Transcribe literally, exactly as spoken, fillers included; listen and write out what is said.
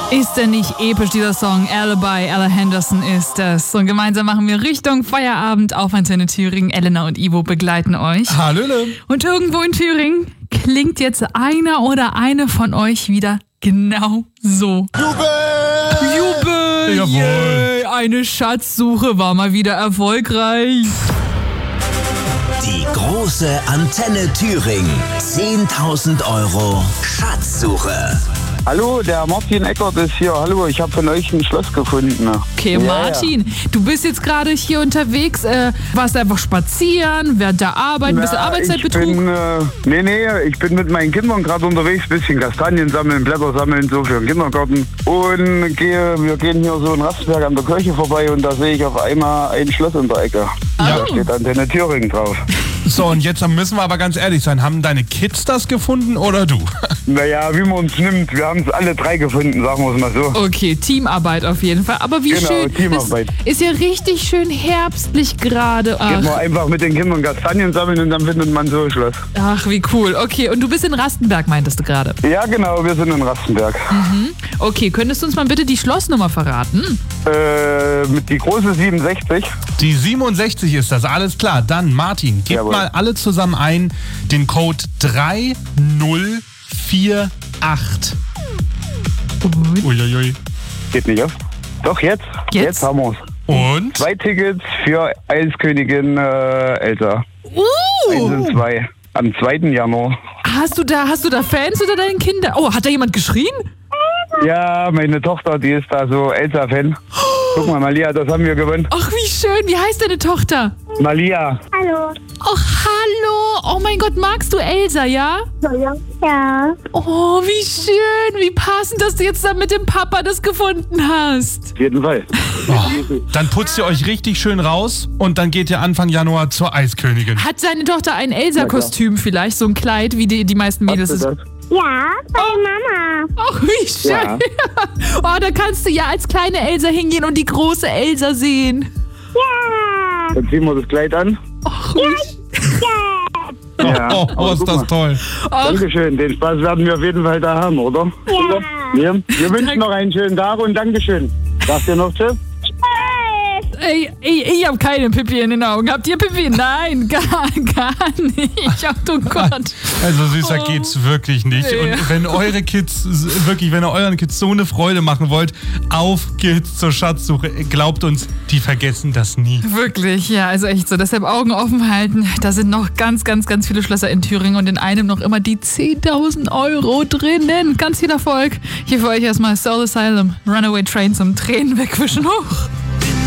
Ist denn nicht episch, dieser Song? Alibi, Ella Henderson ist es. Und gemeinsam machen wir Richtung Feierabend auf Antenne Thüringen. Elena und Ivo begleiten euch. Hallöle. Und irgendwo in Thüringen klingt jetzt einer oder eine von euch wieder genau so. Jubel! Jubel! Jawohl. Yeah. Eine Schatzsuche war mal wieder erfolgreich. Die große Antenne Thüringen. zehntausend Euro Schatzsuche. Hallo, der Martin Eckert ist hier. Hallo, ich habe von euch ein Schloss gefunden. Okay, Ja, Martin, du bist jetzt gerade hier unterwegs. Äh, warst einfach spazieren, während der Arbeit, ein bisschen Na, Arbeitszeitbetrug? Ich bin, äh, nee, nee, ich bin mit meinen Kindern gerade unterwegs, bisschen Kastanien sammeln, Blätter sammeln, so für den Kindergarten. Und gehe, wir gehen hier so in Rastenberg an der Kirche vorbei und da sehe ich auf einmal ein Schloss in der Ecke. Ja. Da steht Antenne Thüringen drauf. So, und jetzt müssen wir aber ganz ehrlich sein. Haben deine Kids das gefunden oder du? Naja, wie man uns nimmt, wir haben es alle drei gefunden, sagen wir es mal so. Okay, Teamarbeit auf jeden Fall. Aber wie Genau, schön. Teamarbeit. Es ist ja richtig schön herbstlich gerade. Geht Ach, man einfach mit den Kindern Kastanien sammeln und dann findet man so ein Schloss. ach, wie cool. Okay, und du bist in Rastenberg, meintest du gerade. Ja, genau, wir sind in Rastenberg. Okay, könntest du uns mal bitte die Schlossnummer verraten? Äh, mit die große siebenundsechzig. Die siebenundsechzig ist das, alles klar. Dann, Martin, gib Jawohl. mal alle zusammen ein den Code drei null vier acht. Uiuiui. Geht nicht auf. Doch, jetzt. Jetzt? Jetzt haben wir's. Und? Zwei Tickets für Eiskönigin äh, Elsa. Eins Uh! und zwei. Am zweiten Januar. Hast du da, hast du da Fans oder deine Kinder? Oh, hat da jemand geschrien? Ja, meine Tochter, die ist da so Elsa-Fan. Guck mal, Malia, das haben wir gewonnen. Ach, wie schön. Wie heißt deine Tochter? Malia. Hallo. Ach, hallo. Oh mein Gott, magst du Elsa, ja? Ja. Oh, wie schön. Wie passend, dass du jetzt da mit dem Papa das gefunden hast. Auf jeden Fall. Oh, dann putzt ihr euch richtig schön raus und dann geht ihr Anfang Januar zur Eiskönigin. Hat seine Tochter ein Elsa-Kostüm vielleicht? So ein Kleid, wie die, die meisten Mädels Hast es. du das? Ja, bei Mama. Ach, wie schön. Ja. Oh, da kannst du ja als kleine Elsa hingehen und die große Elsa sehen. Ja. Dann ziehen wir das Kleid an. Ach, wie Ja. Ja, Oh, aber oh ist guck das mal. toll. Ach, Dankeschön. Den Spaß werden wir auf jeden Fall da haben, oder? Ja. Wir, wir wünschen noch einen schönen Tag und Dankeschön. Sagt ihr noch Tschüss? ey, ey, ich habe keine Pipi in den Augen. Habt ihr Pipi? Nein, gar, gar nicht. Ach du Gott. Also süßer Oh. geht's wirklich nicht. Nee. Und wenn eure Kids, wirklich, wenn ihr euren Kids so eine Freude machen wollt, auf geht's zur Schatzsuche. Glaubt uns, die vergessen das nie. Wirklich, ja, also echt so. Deshalb Augen offen halten. Da sind noch ganz, ganz, ganz viele Schlösser in Thüringen und in einem noch immer die zehntausend Euro drinnen. Ganz viel Erfolg. Hier für euch erstmal Soul Asylum, Runaway Train zum Tränen wegwischen hoch.